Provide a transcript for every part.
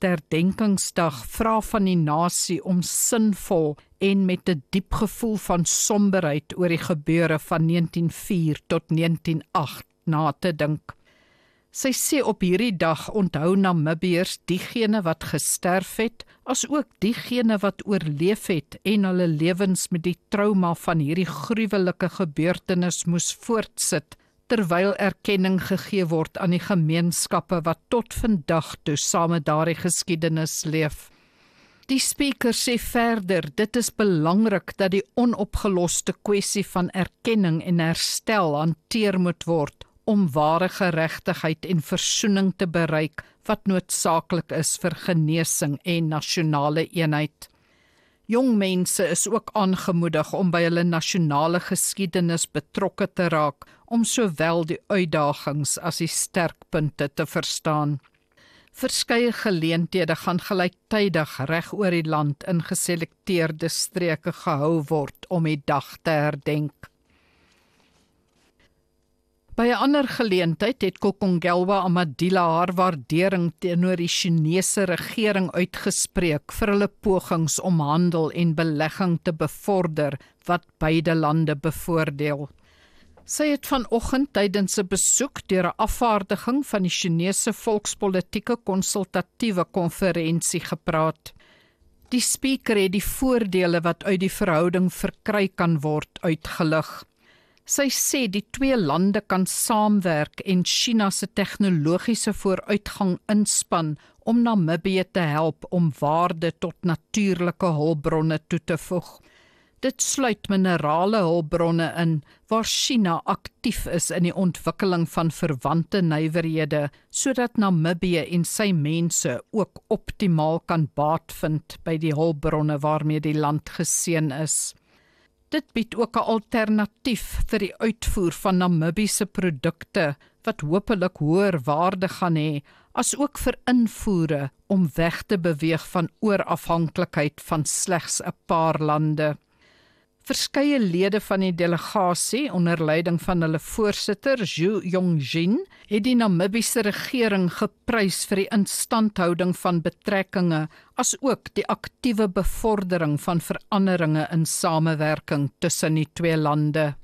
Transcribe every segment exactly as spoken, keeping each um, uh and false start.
herdenkingsdag vra van die nasie om sinvol en met 'n diep gevoel van somberheid oor die gebeure van negentien vier tot negentien agt na te dink. Sy sê op hierdie dag onthou Namibiërs diegene wat gesterf het, as ook diegene wat oorleef het en hulle lewens met die trauma van hierdie gruwelike gebeurtenis moes voortsit, terwyl erkenning gegee word aan die gemeenskappe wat tot vandag toe saam met daardie geskiedenis leef. Die spreker sê verder, dit is belangrik dat die onopgeloste kwessie van erkenning en herstel hanteer moet word, om ware geregtigheid en versoening te bereik wat noodsaaklik is vir genesing en nasionale eenheid. Jong mense is ook aangemoedig om by hulle nasionale geskiedenis betrokke te raak, om sowel die uitdagings as die sterkpunte te verstaan. Verskeie geleenthede gaan gelyktydig reg oor die land in geselekteerde streke gehou word om die dag te herdenk. By 'n ander geleentheid het Kokongelwa Amadila haar waardering teenoor die Chinese regering uitgespreek vir hulle pogings om handel en belegging te bevorder wat beide lande bevoordeel. Sy het vanoggend tydens 'n besoek deur 'n afvaardiging van die Chinese Volkspolitieke Konsultatiewe Konferensie gepraat. Die spreker het die voordele wat uit die verhouding verkry kan word uitgelig. Sy sê die twee lande kan saamwerk en China se tegnologiese vooruitgang inspann om Namibië te help om waarde tot natuurlike hulpbronne toe te voeg. Dit sluit minerale hulpbronne in, waar China aktief is in die ontwikkeling van verwante nywerhede, sodat Namibië en sy mense ook optimaal kan baat vind by die hulpbronne waarmee die land geseën is. Dit bied ook 'n alternatief vir die uitvoer van Namibiese produkte wat hopelik hoër waarde gaan hê, as ook vir invoere om weg te beweeg van oorafhanklikheid van slegs 'n paar lande. Verskeie lede van die delegasie onder leiding van hulle voorsitter, Zhu Yongjin, het die Namibiese regering geprys vir die instandhouding van betrekkinge, as ook die aktiewe bevordering van veranderinge in samewerking tussen die twee lande.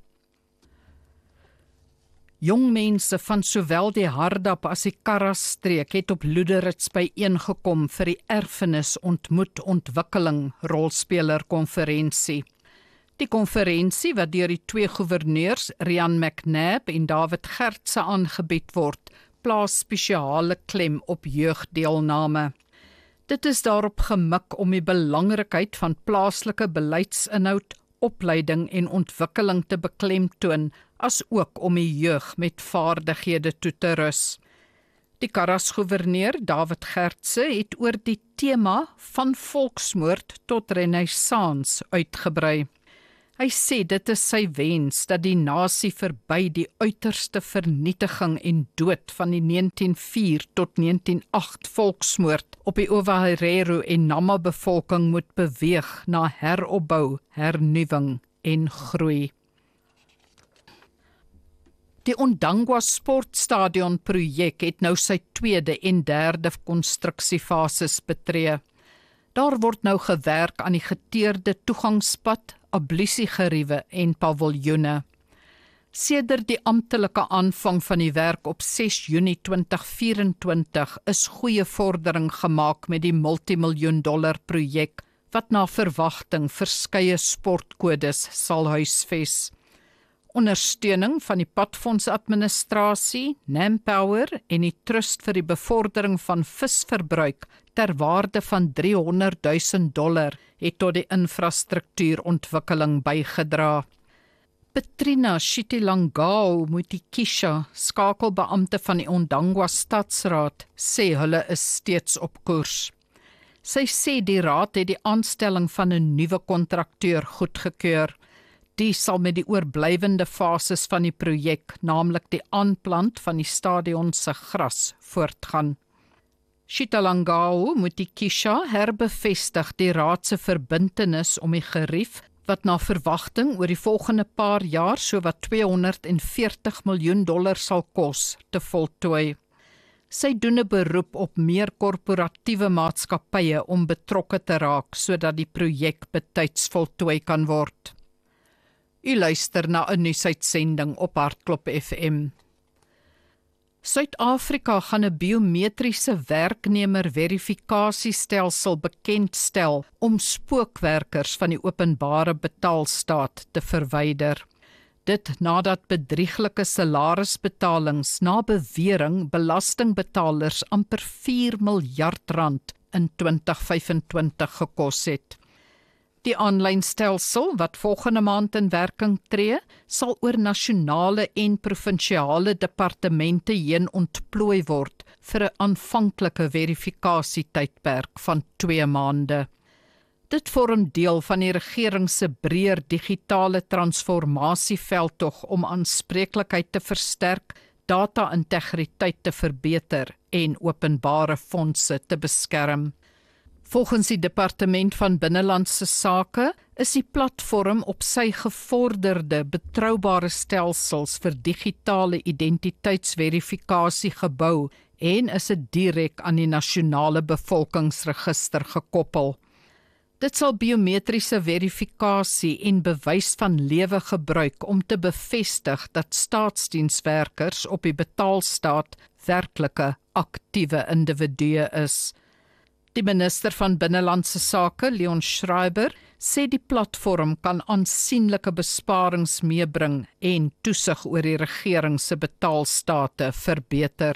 Jong mense van sowel die Hardap as die Karras-streek het op Loederitz byeengekom vir die erfenis ontmoet ontwikkeling rolspelerkonferensie. Die konferensie wat deur die twee gouverneurs, Rian McNabb en David Gertse aangebied word, plaas spesiale klem op jeugdeelname. Dit is daarop gemik om die belangrikheid van plaaslike beleidsinhoud, opleiding en ontwikkeling te beklemtoon, as ook om die jeug met vaardighede toe te rus. Die Karras-gouverneur, David Gertse, het oor die tema van volksmoord tot renaissance uitgebrei. Hy sê dit is sy wens dat die nasie verby die uiterste vernietiging en dood van die negentien vier tot negentien agt volksmoord op die Ovaherero en Nama bevolking moet beweeg na heropbou, hernuwing en groei. Die Ondangwa Sportstadion projek het nou sy tweede en derde konstruksiefases betree. Daar word nou gewerk aan die geteerde toegangspad, ablusiegeriewe en paviljoene. Sedert die amptelike aanvang van die werk op ses Junie twintig vyf-en-twintig is goeie vordering gemaak met die multimiljoen dollar projek wat na verwagting verskeie sportkodes sal huisves. Ondersteuning van die padfondsadministrasie, Nampower en die Trust vir die bevordering van visverbruik ter waarde van driehonderd duisend dollar het tot die infrastruktuurontwikkeling bygedra. Petrina Shitilangao Mutikisha, skakelbeampte van die Ondangwa Stadsraad, sê hulle is steeds op koers. Sy sê die raad het die aanstelling van 'n nuwe kontrakteur goedgekeur. Die sal met die oorblywende fases van die projek, naamlik die aanplant van die stadion se gras, voortgaan. Shitilangao Mutikisha herbevestig die raad se verbintenis om die gerief, wat na verwagting oor die volgende paar jaar sowat tweehonderd veertig miljoen dollar sal kos, te voltooi. Sy doen 'n beroep op meer korporatiewe maatskappye om betrokke te raak sodat die projek betyds voltooi kan word. U luister na 'n nuusuitsending op Hartklop F M. Suid-Afrika gaan 'n biometriese werknemer-verifikasiestelsel bekendstel om spookwerkers van die openbare betaalstaat te verwyder. Dit nadat bedrieglike salarisbetalings na bewering belastingbetalers amper vier miljard rand in twintig vyf-en-twintig gekos het. Die aanlyn stelsel wat volgende maand in werking tree, sal oor nasionale en provinsiale departemente heen ontplooi word vir 'n aanvanklike verifikasietydperk van twee maande. Dit vorm deel van die regering se breër digitale transformasieveldtog om aanspreeklikheid te versterk, data-integriteit te verbeter en openbare fondse te beskerm. Volgens die Departement van Binnelandse Sake is die platform op sy gevorderde betroubare stelsels vir digitale identiteitsverifikasie gebou en is dit direk aan die nasionale bevolkingsregister gekoppel. Dit sal biometriese verifikasie en bewys van lewe gebruik om te bevestig dat staatsdienswerkers op die betaalstaat werklike aktiewe individue is. Die minister van Binnelandse Sake, Leon Schreiber, sê die platform kan aansienlike besparings meebring en toesig oor die regering se betaalstate verbeter.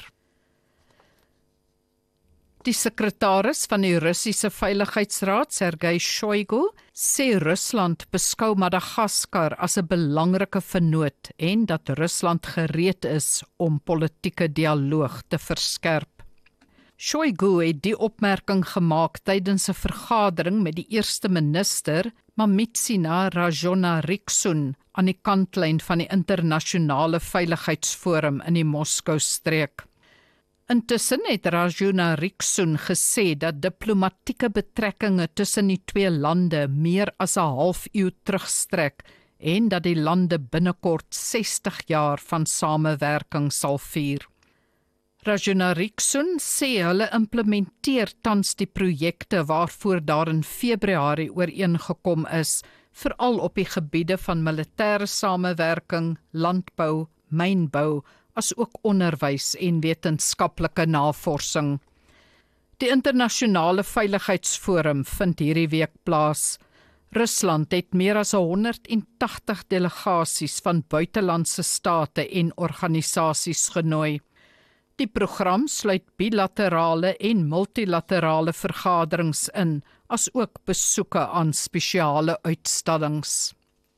Die sekretaris van die Russiese Veiligheidsraad, Sergei Shoigu, sê Rusland beskou Madagaskar as 'n belangrike vennoot en dat Rusland gereed is om politieke dialoog te verskerp. Shoigu het die opmerking gemaak tydens 'n vergadering met die eerste minister, Mamitsina Rajoelinaryxun, aan die kantlyn van die internasionale veiligheidsforum in die Moskou-streek. Intussen het Rajoelinaryxun gesê dat diplomatieke betrekkinge tussen die twee lande meer as 'n halfuur terugstrek en dat die lande binnekort sestig jaar van samewerking sal vier. Rajoelinaryxun sê hulle implementeer tans die projekte waarvoor daar in Februarie ooreengekom is, veral op die gebiede van militêre samewerking, landbou, mynbou, as ook onderwys en wetenskaplike navorsing. Die internasionale veiligheidsforum vind hierdie week plaas. Rusland het meer as honderd en tagtig delegasies van buitelandse state en organisasies genooi. Die program sluit bilaterale en multilaterale vergaderings in, as ook besoeke aan spesiale uitstallings.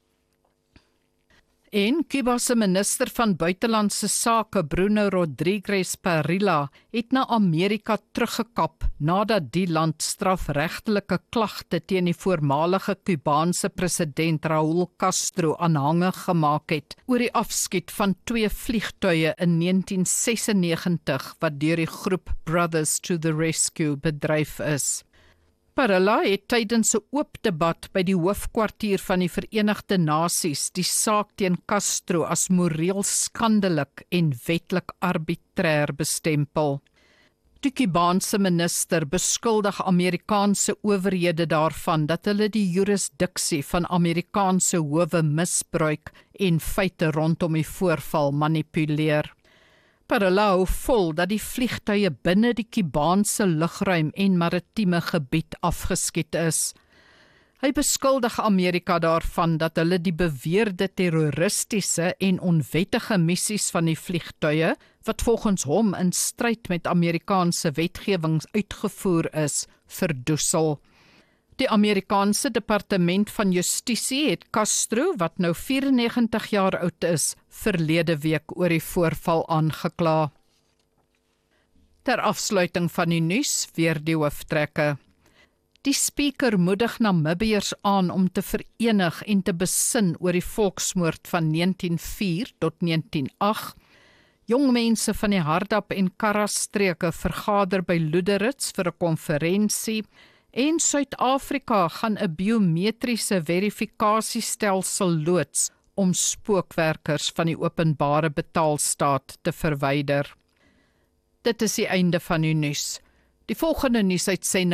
En Cuba se minister van buitelandse sake, Bruno Rodriguez Parrilla, het na Amerika teruggekap nadat die land strafregtelike klagte teen die voormalige Kubaanse president Raúl Castro aanhangig gemaak het oor die afskiet van twee vliegtuie in negentien sesennegentig wat deur die groep Brothers to the Rescue bedryf is. Parrilla het tydens 'n oop debat by die hoofkwartier van die Verenigde Nasies die saak teen Castro as moreel skandelik en wetlik arbitrêr bestempel. Die Kubaanse minister beskuldig Amerikaanse owerhede daarvan dat hulle die jurisdiksie van Amerikaanse howe misbruik en feite rondom die voorval manipuleer. Parrilla hou vol dat die vliegtuie binne die Kubaanse lugruim en maritieme gebied afgeskiet is. Hy beskuldig Amerika daarvan dat hulle die beweerde terroristiese en onwettige missies van die vliegtuie, wat volgens hom in stryd met Amerikaanse wetgewing uitgevoer is, verdoesel. Die Amerikaanse Departement van Justisie het Castro, wat nou vyfennegentig jaar oud is, verlede week oor die voorval aangekla. Ter afsluiting van die nuus, weer die hooftrekke. Die speaker moedig Namibiërs aan om te verenig en te besin oor die volksmoord van negentien o vier tot negentien o agt. Jong mense van die Hardap en Karra-streke vergader by Luderitz vir 'n konferensie. En Suid-Afrika gaan 'n biometriese verifikasiestelsel loods om spookwerkers van die openbare betaalstaat te verwyder. Dit is die einde van die nuus. Die volgende nuusuitsending